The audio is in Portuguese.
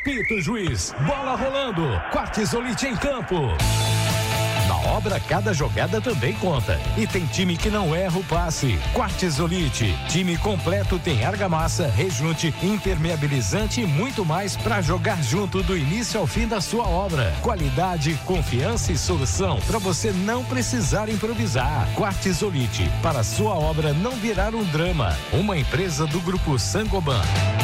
Apita o juiz. Bola rolando. Quartzolite em campo. Na obra, cada jogada também conta. E tem time que não erra o passe. Quartzolite. Time completo tem argamassa, rejunte, impermeabilizante e muito mais para jogar junto do início ao fim da sua obra. Qualidade, confiança e solução para você não precisar improvisar. Quartzolite. Para sua obra não virar um drama. Uma empresa do Grupo Sangoban.